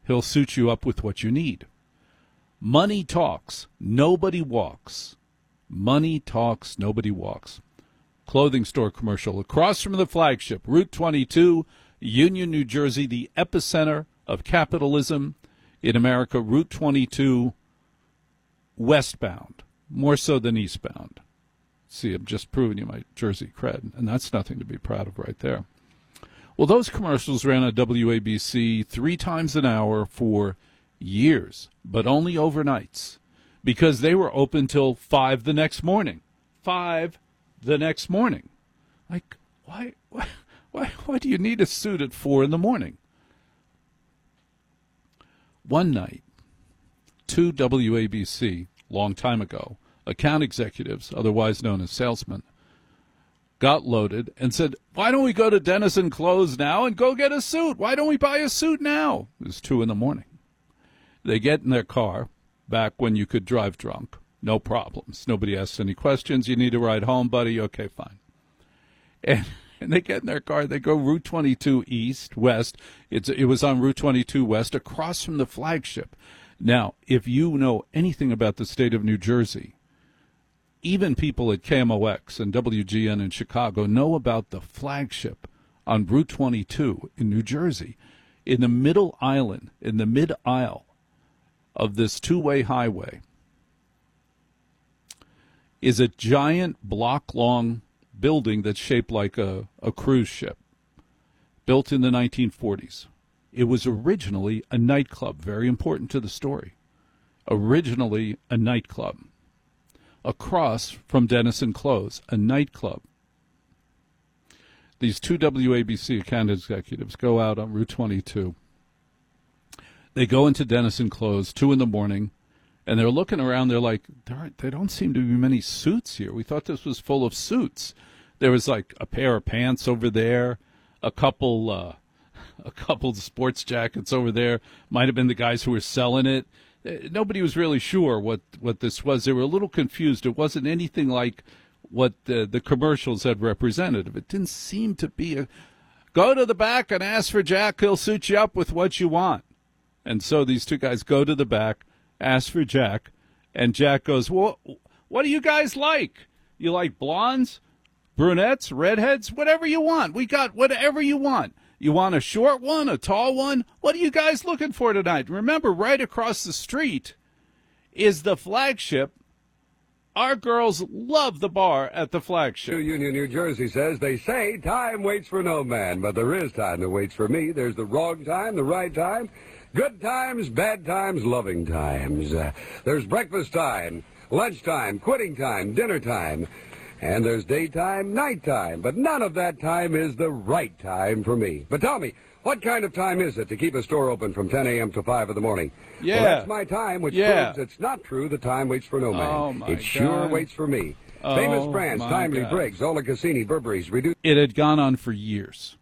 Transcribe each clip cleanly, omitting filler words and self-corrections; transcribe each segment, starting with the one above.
He'll suit you up with what you need. Money talks, nobody walks. Money talks, nobody walks. Clothing store commercial across from the flagship, Route 22, Union, New Jersey, the epicenter of capitalism in America. Route 22, westbound, more so than eastbound. See, I'm just proving you my Jersey cred, and that's nothing to be proud of right there. Well, those commercials ran on WABC 3 times an hour for years, but only overnights, because they were open till 5 the next morning. 5 the next morning. Like, why do you need a suit at 4 in the morning? One night, 2 WABC, long time ago, account executives, otherwise known as salesmen, got loaded and said, why don't we go to Dennison Clothes now and go get a suit? Why don't we buy a suit now? It was 2 in the morning. They get in their car, back when you could drive drunk. No problems. Nobody asks any questions. You need a ride home, buddy? Okay, fine. And they get in their car. They go Route 22 east, west. It was on Route 22 west, across from the flagship. Now, if you know anything about the state of New Jersey, even people at KMOX and WGN in Chicago know about the flagship on Route 22 in New Jersey, in the middle island, in the mid-aisle of this 2-way highway, is a giant block-long building that's shaped like a cruise ship, built in the 1940s. It was originally a nightclub, very important to the story. Originally a nightclub. Across from Dennison Clothes, a nightclub. These 2 WABC account executives go out on Route 22. They go into Dennison Clothes, 2 in the morning, and they're looking around. They're like, there don't seem to be many suits here. We thought this was full of suits. There was like a pair of pants over there, a couple sports jackets over there. Might have been the guys who were selling it. Nobody was really sure what this was. They were a little confused. It wasn't anything like what the commercials had represented. It didn't seem to be go to the back and ask for Jack. He'll suit you up with what you want. And so these 2 guys go to the back, ask for Jack, and Jack goes, well, what do you guys like? You like blondes, brunettes, redheads, whatever you want. We got whatever you want. You want a short one, a tall one? What are you guys looking for tonight? Remember, right across the street is the flagship. Our girls love the bar at the flagship. Union, New Jersey says, they say time waits for no man, but there is time that waits for me. There's the wrong time, the right time, good times, bad times, loving times. There's breakfast time, lunchtime, quitting time, dinner time. And there's daytime, nighttime, but none of that time is the right time for me. But tell me, what kind of time is it to keep a store open from 10 a.m. to 5 in the morning? Yeah. Well, that's my time, which proves it's not true that time waits for no man. Oh, my it sure God. waits for me. Oh, Famous brands, my Timely God. Briggs, Zola Cassini, Burberry's, reduced. It had gone on for years.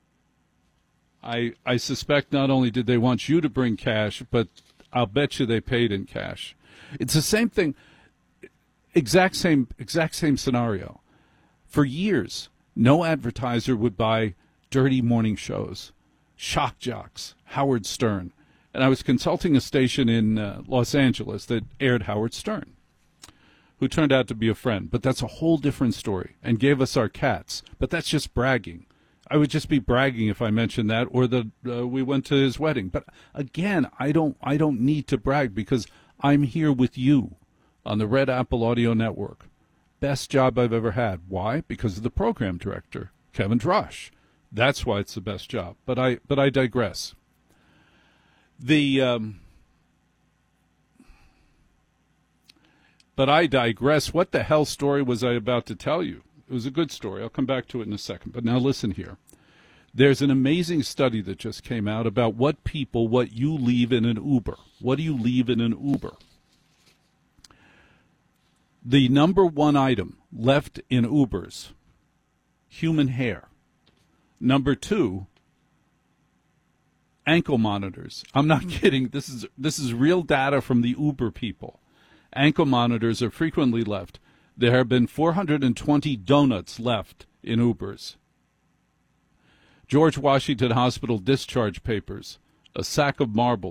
I suspect not only did they want you to bring cash, but I'll bet you they paid in cash. It's the same thing. Exact same scenario. For years, no advertiser would buy dirty morning shows, shock jocks, Howard Stern. And I was consulting a station in Los Angeles that aired Howard Stern, who turned out to be a friend. But that's a whole different story, and gave us our cats. But that's just bragging. I would just be bragging if I mentioned that, or that we went to his wedding. But again, I don't need to brag, because I'm here with you on the Red Apple Audio Network. Best job I've ever had. Why? Because of the program director, Kevin Drosh. That's why it's the best job. But I digress. But I digress. What the hell story was I about to tell you? It was a good story. I'll come back to it in a second. But now listen here. There's an amazing study that just came out about what you leave in an Uber. What do you leave in an Uber? The number 1 item left in Ubers, human hair. Number 2, ankle monitors. I'm not kidding. This is real data from the Uber people. Ankle monitors are frequently left. There have been 420 donuts left in Ubers. George Washington Hospital discharge papers, a sack of marbles.